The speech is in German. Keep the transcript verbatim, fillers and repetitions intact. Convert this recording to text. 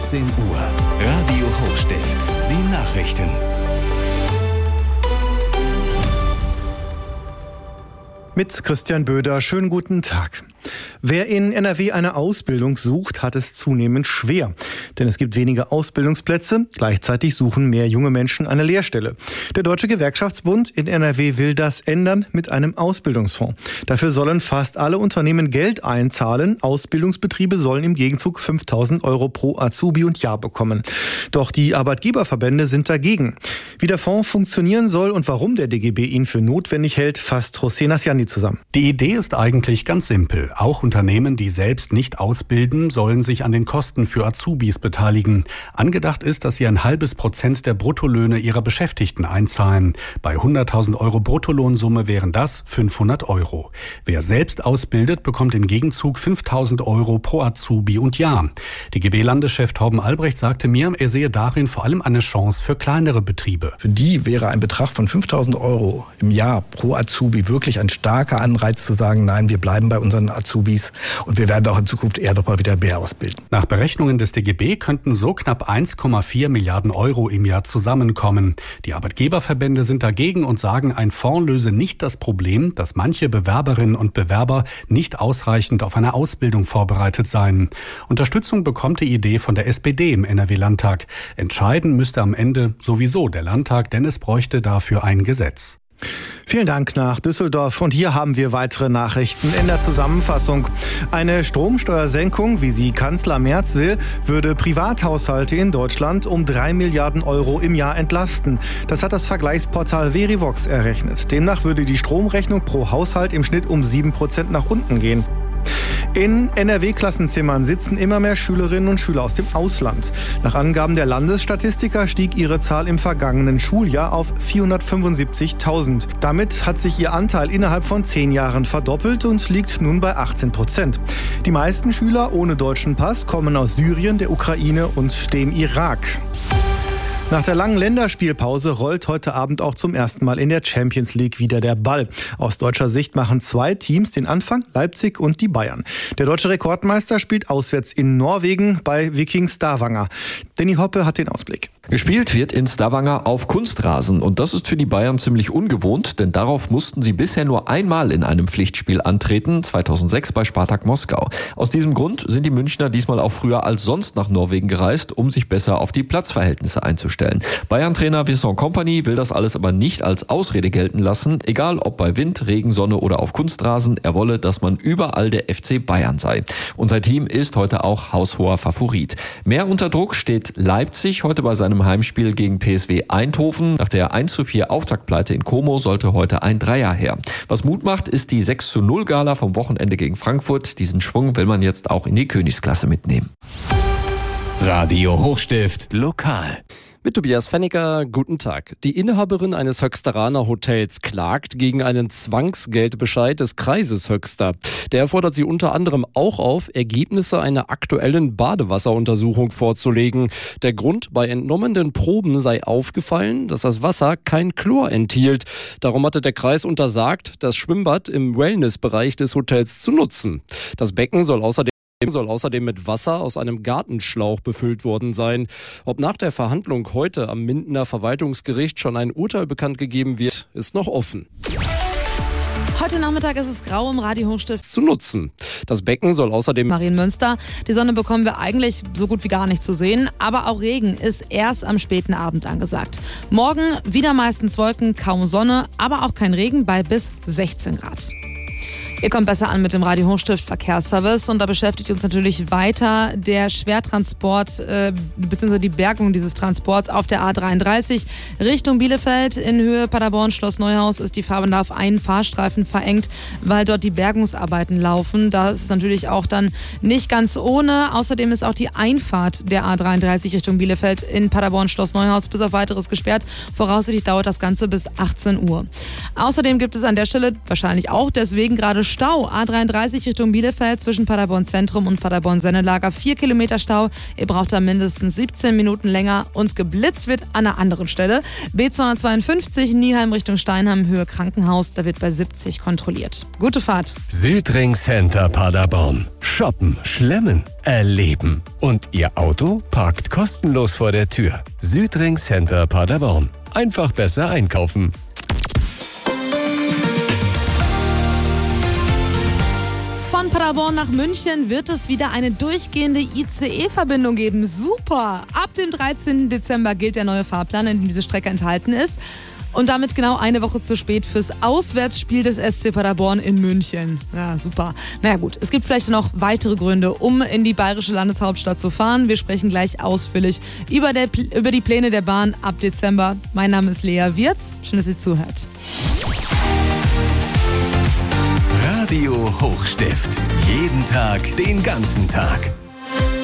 zehn Uhr. Radio Hochstift. Die Nachrichten. Mit Christian Böder, schönen guten Tag. Wer in N R W eine Ausbildung sucht, hat es zunehmend schwer. Denn es gibt weniger Ausbildungsplätze, gleichzeitig suchen mehr junge Menschen eine Lehrstelle. Der Deutsche Gewerkschaftsbund in N R W will das ändern mit einem Ausbildungsfonds. Dafür sollen fast alle Unternehmen Geld einzahlen. Ausbildungsbetriebe sollen im Gegenzug fünftausend Euro pro Azubi und Jahr bekommen. Doch die Arbeitgeberverbände sind dagegen. Wie der Fonds funktionieren soll und warum der D G B ihn für notwendig hält, fasst José Nasciani zusammen. Die Idee ist eigentlich ganz simpel. Auch Unternehmen, die selbst nicht ausbilden, sollen sich an den Kosten für Azubis beteiligen. Angedacht ist, dass sie ein halbes Prozent der Bruttolöhne ihrer Beschäftigten einzahlen. Bei hunderttausend Euro Bruttolohnsumme wären das fünfhundert Euro. Wer selbst ausbildet, bekommt im Gegenzug fünftausend Euro pro Azubi und Jahr. D G B-Landeschef Torben Albrecht sagte mir, er sehe darin vor allem eine Chance für kleinere Betriebe. Für die wäre ein Betrag von fünftausend Euro im Jahr pro Azubi wirklich ein starker Anreiz zu sagen, nein, wir bleiben bei unseren Azubis und wir werden auch in Zukunft eher noch mal wieder mehr ausbilden. Nach Berechnungen des D G B könnten so knapp eins Komma vier Milliarden Euro im Jahr zusammenkommen. Die Arbeitgeberverbände sind dagegen und sagen, ein Fonds löse nicht das Problem, dass manche Bewerberinnen und Bewerber nicht ausreichend auf eine Ausbildung vorbereitet seien. Unterstützung bekommt die Idee von der S P D im N R W-Landtag. Entscheiden müsste am Ende sowieso der Landtag, denn es bräuchte dafür ein Gesetz. Vielen Dank nach Düsseldorf. Und hier haben wir weitere Nachrichten in der Zusammenfassung. Eine Stromsteuersenkung, wie sie Kanzler Merz will, würde Privathaushalte in Deutschland um drei Milliarden Euro im Jahr entlasten. Das hat das Vergleichsportal Verivox errechnet. Demnach würde die Stromrechnung pro Haushalt im Schnitt um sieben Prozent nach unten gehen. In N R W-Klassenzimmern sitzen immer mehr Schülerinnen und Schüler aus dem Ausland. Nach Angaben der Landesstatistiker stieg ihre Zahl im vergangenen Schuljahr auf vierhundertfünfundsiebzigtausend. Damit hat sich ihr Anteil innerhalb von zehn Jahren verdoppelt und liegt nun bei achtzehn Prozent. Die meisten Schüler ohne deutschen Pass kommen aus Syrien, der Ukraine und dem Irak. Nach der langen Länderspielpause rollt heute Abend auch zum ersten Mal in der Champions League wieder der Ball. Aus deutscher Sicht machen zwei Teams den Anfang, Leipzig und die Bayern. Der deutsche Rekordmeister spielt auswärts in Norwegen bei Viking Stavanger. Danny Hoppe hat den Ausblick. Gespielt wird in Stavanger auf Kunstrasen und das ist für die Bayern ziemlich ungewohnt, denn darauf mussten sie bisher nur einmal in einem Pflichtspiel antreten, zweitausendsechs bei Spartak Moskau. Aus diesem Grund sind die Münchner diesmal auch früher als sonst nach Norwegen gereist, um sich besser auf die Platzverhältnisse einzustellen. Bayern-Trainer Vincent Kompany will das alles aber nicht als Ausrede gelten lassen, egal ob bei Wind, Regen, Sonne oder auf Kunstrasen, er wolle, dass man überall der F C Bayern sei. Und sein Team ist heute auch haushoher Favorit. Mehr unter Druck steht Leipzig heute bei seinem Heimspiel gegen P S V Eindhoven. Nach der eins zu vier Auftaktpleite in Como sollte heute ein Dreier her. Was Mut macht, ist die sechs zu null Gala vom Wochenende gegen Frankfurt. Diesen Schwung will man jetzt auch in die Königsklasse mitnehmen. Radio Hochstift lokal. Mit Tobias Fennicker, guten Tag. Die Inhaberin eines Höxteraner Hotels klagt gegen einen Zwangsgeldbescheid des Kreises Höxter. Der fordert sie unter anderem auch auf, Ergebnisse einer aktuellen Badewasseruntersuchung vorzulegen. Der Grund: bei entnommenen Proben sei aufgefallen, dass das Wasser kein Chlor enthielt. Darum hatte der Kreis untersagt, das Schwimmbad im Wellnessbereich des Hotels zu nutzen. Das Becken soll außerdem soll außerdem mit Wasser aus einem Gartenschlauch befüllt worden sein. Ob nach der Verhandlung heute am Mindener Verwaltungsgericht schon ein Urteil bekannt gegeben wird, ist noch offen. Heute Nachmittag ist es grau im Radio Hochstift zu nutzen. Das Becken soll außerdem Marienmünster. Die Sonne bekommen wir eigentlich so gut wie gar nicht zu sehen, aber auch Regen ist erst am späten Abend angesagt. Morgen wieder meistens Wolken, kaum Sonne, aber auch kein Regen bei bis sechzehn Grad. Ihr kommt besser an mit dem Radio Hochstift Verkehrsservice und da beschäftigt uns natürlich weiter der Schwertransport äh, bzw. die Bergung dieses Transports auf der A dreiunddreißig Richtung Bielefeld in Höhe Paderborn Schloss Neuhaus ist die Fahrbahn auf einen Fahrstreifen verengt, weil dort die Bergungsarbeiten laufen. Da ist es natürlich auch dann nicht ganz ohne. Außerdem ist auch die Einfahrt der A dreiunddreißig Richtung Bielefeld in Paderborn Schloss Neuhaus bis auf weiteres gesperrt. Voraussichtlich dauert das Ganze bis achtzehn Uhr. Außerdem gibt es an der Stelle wahrscheinlich auch deswegen gerade Stau. A dreiunddreißig Richtung Bielefeld zwischen Paderborn Zentrum und Paderborn Sennelager. Vier Kilometer Stau. Ihr braucht da mindestens siebzehn Minuten länger und geblitzt wird an einer anderen Stelle. B zweihundertzweiundfünfzig Nieheim Richtung Steinheim, Höhe Krankenhaus. Da wird bei siebzig kontrolliert. Gute Fahrt. Südring Center Paderborn. Shoppen, schlemmen, erleben. Und Ihr Auto parkt kostenlos vor der Tür. Südring Center Paderborn. Einfach besser einkaufen. Von Paderborn nach München wird es wieder eine durchgehende I C E-Verbindung geben. Super! Ab dem dreizehnten Dezember gilt der neue Fahrplan, in dem diese Strecke enthalten ist. Und damit genau eine Woche zu spät fürs Auswärtsspiel des S C Paderborn in München. Ja, super. Naja gut, es gibt vielleicht noch weitere Gründe, um in die bayerische Landeshauptstadt zu fahren. Wir sprechen gleich ausführlich über, der, über die Pläne der Bahn ab Dezember. Mein Name ist Lea Wirz. Schön, dass ihr zuhört. Radio Hochstift. Jeden Tag, den ganzen Tag.